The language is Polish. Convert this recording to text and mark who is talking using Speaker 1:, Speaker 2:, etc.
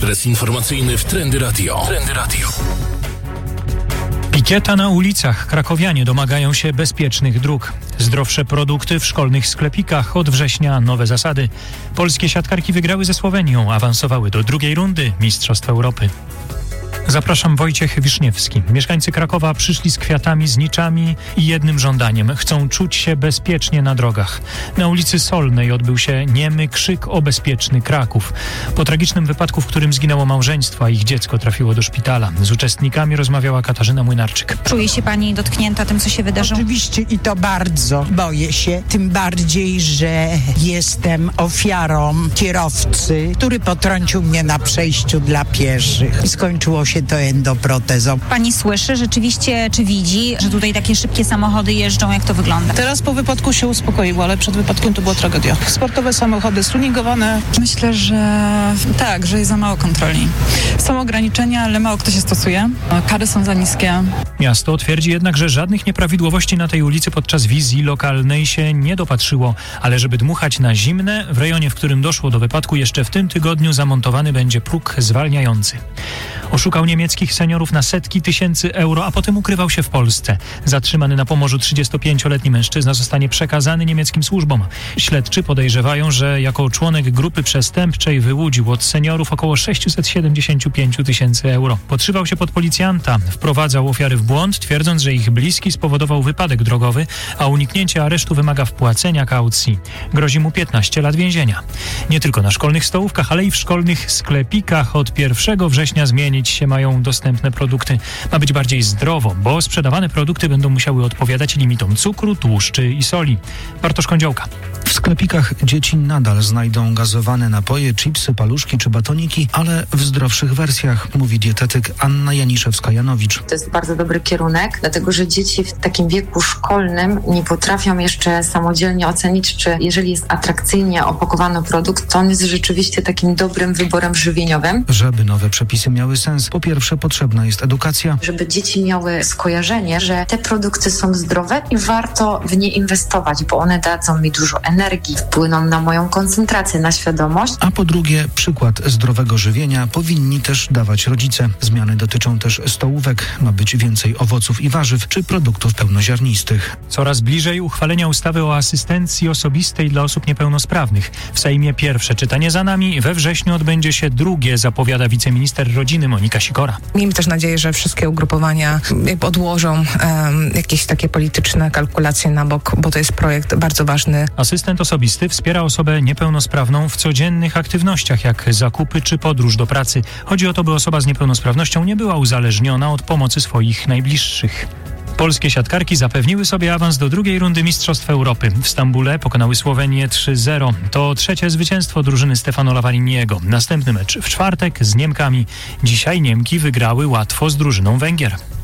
Speaker 1: Ekspres informacyjny w Trendy Radio.
Speaker 2: Pikieta na ulicach. Krakowianie domagają się bezpiecznych dróg. Zdrowsze produkty w szkolnych sklepikach. Od września nowe zasady. Polskie siatkarki wygrały ze Słowenią. Awansowały do drugiej rundy Mistrzostw Europy. Zapraszam, Wojciech Wiszniewski. Mieszkańcy Krakowa przyszli z kwiatami, z niczami i jednym żądaniem. Chcą czuć się bezpiecznie na drogach. Na ulicy Solnej odbył się niemy krzyk o bezpieczny Kraków. Po tragicznym wypadku, w którym zginęło małżeństwo, a ich dziecko trafiło do szpitala. Z uczestnikami rozmawiała Katarzyna Młynarczyk.
Speaker 3: Czuje się pani dotknięta tym, co się wydarzyło?
Speaker 4: Oczywiście i to bardzo. Boję się. Tym bardziej, że jestem ofiarą kierowcy, który potrącił mnie na przejściu dla pieszych. I skończyło się to endoprotezą.
Speaker 3: Pani słyszy rzeczywiście, czy widzi, że tutaj takie szybkie samochody jeżdżą? Jak to wygląda?
Speaker 5: Teraz po wypadku się uspokoiło, ale przed wypadkiem to była tragedia. Sportowe samochody stuningowane.
Speaker 6: Myślę, że tak, że jest za mało kontroli. Są ograniczenia, ale mało kto się stosuje. Kary są za niskie.
Speaker 2: Miasto twierdzi jednak, że żadnych nieprawidłowości na tej ulicy podczas wizji lokalnej się nie dopatrzyło, ale żeby dmuchać na zimne, w rejonie, w którym doszło do wypadku, jeszcze w tym tygodniu zamontowany będzie próg zwalniający. Oszukał niemieckich seniorów na setki tysięcy euro, a potem ukrywał się w Polsce. Zatrzymany na Pomorzu 35-letni mężczyzna zostanie przekazany niemieckim służbom. Śledczy podejrzewają, że jako członek grupy przestępczej wyłudził od seniorów około 675 tysięcy euro. Podszywał się pod policjanta, wprowadzał ofiary w błąd, twierdząc, że ich bliski spowodował wypadek drogowy, a uniknięcie aresztu wymaga wpłacenia kaucji. Grozi mu 15 lat więzienia. Nie tylko na szkolnych stołówkach, ale i w szkolnych sklepikach od 1 września zmienić się mają dostępne produkty. Ma być bardziej zdrowo, bo sprzedawane produkty będą musiały odpowiadać limitom cukru, tłuszczy i soli. Bartosz Kądziołka.
Speaker 7: W sklepikach dzieci nadal znajdą gazowane napoje, chipsy, paluszki czy batoniki, ale w zdrowszych wersjach, mówi dietetyk Anna Janiszewska-Janowicz.
Speaker 8: To jest bardzo dobry kierunek, dlatego że dzieci w takim wieku szkolnym nie potrafią jeszcze samodzielnie ocenić, czy jeżeli jest atrakcyjnie opakowany produkt, to on jest rzeczywiście takim dobrym wyborem żywieniowym.
Speaker 7: Żeby nowe przepisy miały sens, po pierwsze potrzebna jest edukacja.
Speaker 8: Żeby dzieci miały skojarzenie, że te produkty są zdrowe i warto w nie inwestować, bo one dadzą mi dużo energii, wpłyną na moją koncentrację, na świadomość.
Speaker 7: A po drugie, przykład zdrowego żywienia powinni też dawać rodzice. Zmiany dotyczą też stołówek. Ma być więcej owoców i warzyw czy produktów pełnoziarnistych.
Speaker 2: Coraz bliżej uchwalenia ustawy o asystencji osobistej dla osób niepełnosprawnych. W Sejmie pierwsze czytanie za nami, we wrześniu odbędzie się drugie, zapowiada wiceminister rodziny Monika Sikora.
Speaker 9: Miejmy też nadzieję, że wszystkie ugrupowania odłożą jakieś takie polityczne kalkulacje na bok, bo to jest projekt bardzo ważny.
Speaker 2: Asystent osobisty wspiera osobę niepełnosprawną w codziennych aktywnościach, jak zakupy czy podróż do pracy. Chodzi o to, by osoba z niepełnosprawnością nie była uzależniona od pomocy swoich najbliższych. Polskie siatkarki zapewniły sobie awans do drugiej rundy Mistrzostw Europy. W Stambule pokonały Słowenię 3-0. To trzecie zwycięstwo drużyny Stefano Lavariniego. Następny mecz w czwartek z Niemkami. Dzisiaj Niemki wygrały łatwo z drużyną Węgier.